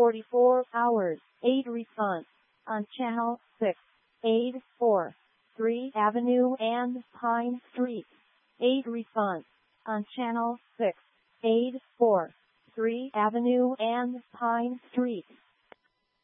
44 hours. 8 response. On channel 6. 843 Avenue and Pine Street. 8 response. On channel 6. 843 Avenue and Pine Street.